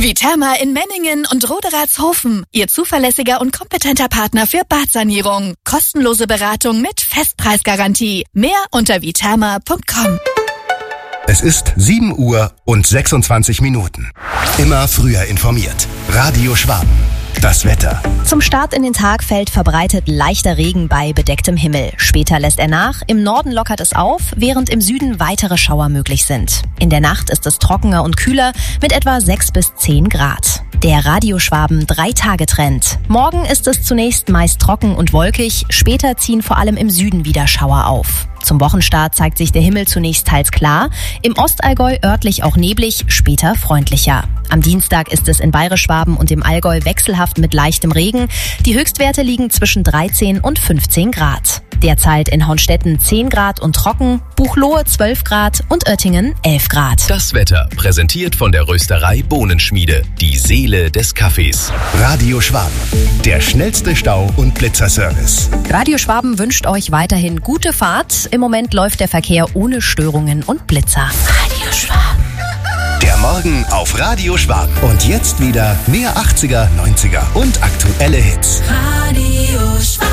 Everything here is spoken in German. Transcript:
Viterma in Menningen und Roderatshofen. Ihr zuverlässiger und kompetenter Partner für Badsanierung. Kostenlose Beratung mit Festpreisgarantie. Mehr unter viterma.com. Es ist 7 Uhr und 26 Minuten. Immer früher informiert. Radio Schwaben. Das Wetter. Zum Start in den Tag fällt verbreitet leichter Regen bei bedecktem Himmel. Später lässt er nach. Im Norden lockert es auf, während im Süden weitere Schauer möglich sind. In der Nacht ist es trockener und kühler mit etwa 6 bis 10 Grad. Der Radio Schwaben 3-Tage-Trend. Morgen ist es zunächst meist trocken und wolkig. Später ziehen vor allem im Süden wieder Schauer auf. Zum Wochenstart zeigt sich der Himmel zunächst teils klar, im Ostallgäu örtlich auch neblig, später freundlicher. Am Dienstag ist es in Bayerisch-Schwaben und im Allgäu wechselhaft mit leichtem Regen. Die Höchstwerte liegen zwischen 13 und 15 Grad. Derzeit in Hornstetten 10 Grad und trocken, Buchloe 12 Grad und Oettingen 11 Grad. Das Wetter präsentiert von der Rösterei Bohnenschmiede, die Seele des Kaffees. Radio Schwaben, der schnellste Stau- und Blitzerservice. Radio Schwaben wünscht euch weiterhin gute Fahrt. Im Moment läuft der Verkehr ohne Störungen und Blitzer. Radio Schwaben. Der Morgen auf Radio Schwaben. Und jetzt wieder mehr 80er, 90er und aktuelle Hits. Radio Schwaben.